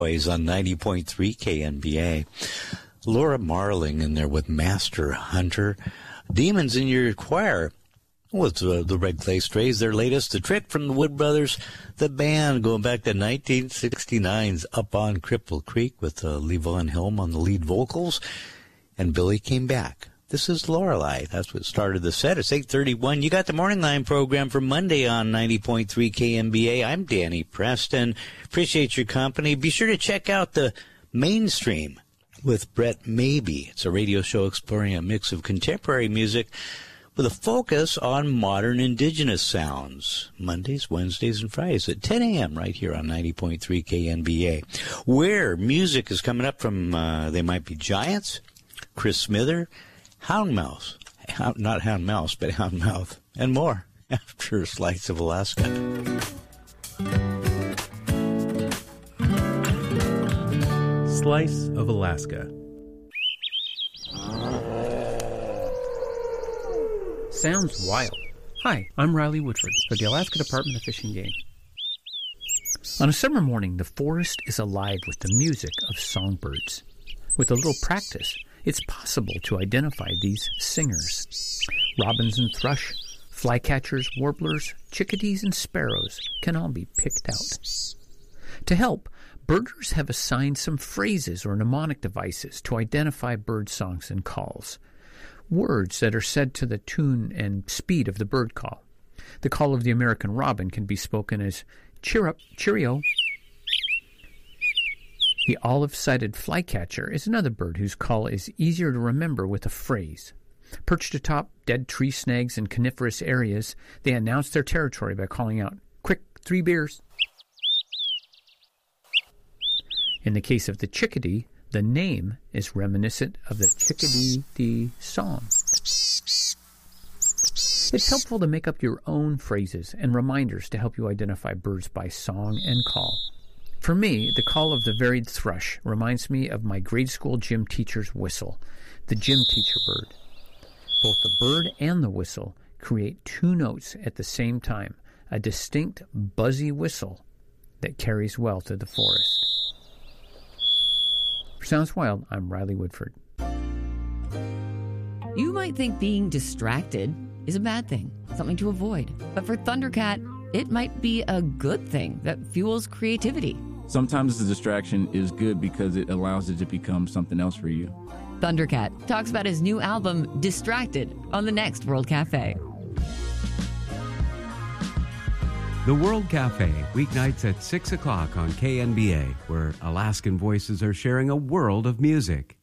Always on 90.3 KNBA. Laura Marling in there with Master Hunter. Demons in Your Choir with the Red Clay Strays, their latest, The Trick from the Wood Brothers, the band going back to 1969's Up on Cripple Creek with Levon Helm on the lead vocals, and Billy Came Back. This is Lorelei. That's what started the set. It's 8:31. You got the Morning Line program for Monday on 90.3 KNBA. I'm Danny Preston. Appreciate your company. Be sure to check out the Mainstream with Brett Maybe. It's a radio show exploring a mix of contemporary music with a focus on modern indigenous sounds. Mondays, Wednesdays, and Fridays at 10 a.m. right here on 90.3 KNBA. Where music is coming up from They Might Be Giants, Chris Smither, Houndmouth, not Hound Mouse, but Houndmouth, and more after Slice of Alaska. Slice of Alaska. Sounds wild. Hi, I'm Riley Woodford for the Alaska Department of Fish and Game. On a summer morning, the forest is alive with the music of songbirds. With a little practice, it's possible to identify these singers. Robins and thrush, flycatchers, warblers, chickadees, and sparrows can all be picked out. To help, birders have assigned some phrases or mnemonic devices to identify bird songs and calls. Words that are said to the tune and speed of the bird call. The call of the American robin can be spoken as cheer up, cheerio. The olive-sided flycatcher is another bird whose call is easier to remember with a phrase. Perched atop dead tree snags in coniferous areas, they announce their territory by calling out, "Quick, 3 beers." In the case of the chickadee, the name is reminiscent of the chickadee song. It's helpful to make up your own phrases and reminders to help you identify birds by song and call. For me, the call of the varied thrush reminds me of my grade school gym teacher's whistle, the gym teacher bird. Both the bird and the whistle create 2 notes at the same time, a distinct buzzy whistle that carries well through the forest. For Sounds Wild, I'm Riley Woodford. You might think being distracted is a bad thing, something to avoid. But for Thundercat, it might be a good thing that fuels creativity. Sometimes the distraction is good because it allows it to become something else for you. Thundercat talks about his new album, Distracted, on the next World Cafe. The World Cafe, weeknights at 6 o'clock on KNBA, where Alaskan voices are sharing a world of music.